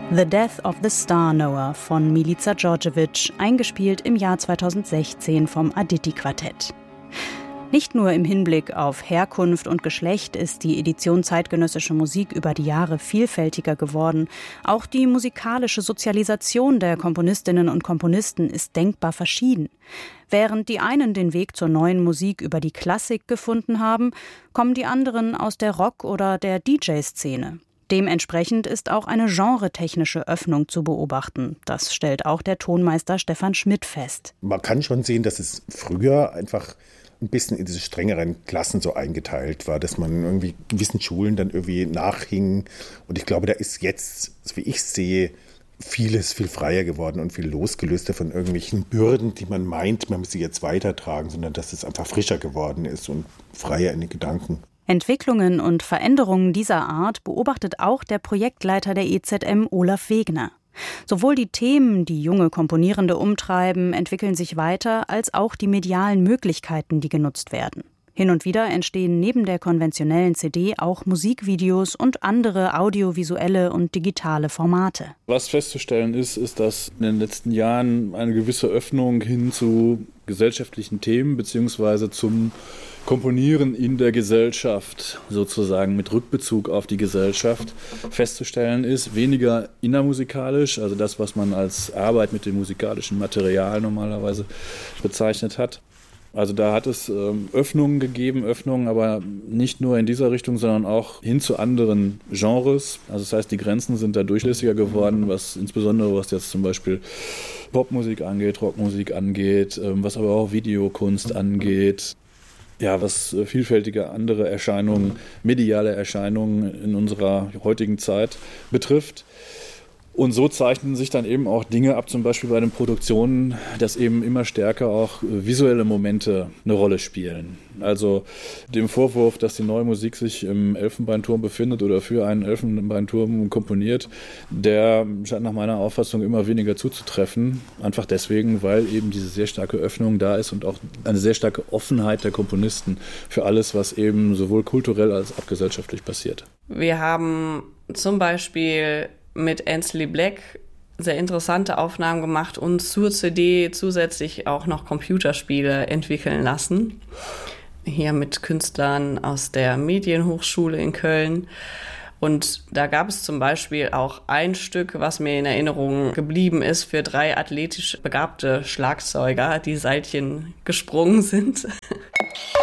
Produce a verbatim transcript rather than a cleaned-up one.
The Death of the Star Knower von Milica Djordjevic, eingespielt im Jahr zweitausendsechzehn vom Aditi-Quartett. Nicht nur im Hinblick auf Herkunft und Geschlecht ist die Edition zeitgenössische Musik über die Jahre vielfältiger geworden. Auch die musikalische Sozialisation der Komponistinnen und Komponisten ist denkbar verschieden. Während die einen den Weg zur neuen Musik über die Klassik gefunden haben, kommen die anderen aus der Rock- oder der D J-Szene. Dementsprechend ist auch eine genretechnische Öffnung zu beobachten. Das stellt auch der Tonmeister Stefan Schmidt fest. Man kann schon sehen, dass es früher einfach ein bisschen in diese strengeren Klassen so eingeteilt war, dass man irgendwie gewissen Schulen dann irgendwie nachhing. Und ich glaube, da ist jetzt, wie ich sehe, vieles viel freier geworden und viel losgelöster von irgendwelchen Bürden, die man meint, man muss sie jetzt weitertragen, sondern dass es einfach frischer geworden ist und freier in den Gedanken. Entwicklungen und Veränderungen dieser Art beobachtet auch der Projektleiter der E Z M, Olaf Wegner. Sowohl die Themen, die junge Komponierende umtreiben, entwickeln sich weiter, als auch die medialen Möglichkeiten, die genutzt werden. Hin und wieder entstehen neben der konventionellen C D auch Musikvideos und andere audiovisuelle und digitale Formate. Was festzustellen ist, ist, dass in den letzten Jahren eine gewisse Öffnung hin zu gesellschaftlichen Themen bzw. zum Komponieren in der Gesellschaft, sozusagen mit Rückbezug auf die Gesellschaft, festzustellen ist. Weniger innermusikalisch, also das, was man als Arbeit mit dem musikalischen Material normalerweise bezeichnet hat. Also da hat es ähm, Öffnungen gegeben, Öffnungen, aber nicht nur in dieser Richtung, sondern auch hin zu anderen Genres. Also das heißt, die Grenzen sind da durchlässiger geworden, was insbesondere was jetzt zum Beispiel Popmusik angeht, Rockmusik angeht, ähm, was aber auch Videokunst angeht. Ja, was vielfältige andere Erscheinungen, mediale Erscheinungen in unserer heutigen Zeit betrifft. Und so zeichnen sich dann eben auch Dinge ab, zum Beispiel bei den Produktionen, dass eben immer stärker auch visuelle Momente eine Rolle spielen. Also dem Vorwurf, dass die neue Musik sich im Elfenbeinturm befindet oder für einen Elfenbeinturm komponiert, der scheint nach meiner Auffassung immer weniger zuzutreffen. Einfach deswegen, weil eben diese sehr starke Öffnung da ist und auch eine sehr starke Offenheit der Komponisten für alles, was eben sowohl kulturell als auch gesellschaftlich passiert. Wir haben zum Beispiel mit Ainsley Black sehr interessante Aufnahmen gemacht und zur C D zusätzlich auch noch Computerspiele entwickeln lassen. Hier mit Künstlern aus der Medienhochschule in Köln. Und da gab es zum Beispiel auch ein Stück, was mir in Erinnerung geblieben ist, für drei athletisch begabte Schlagzeuger, die Seilchen gesprungen sind.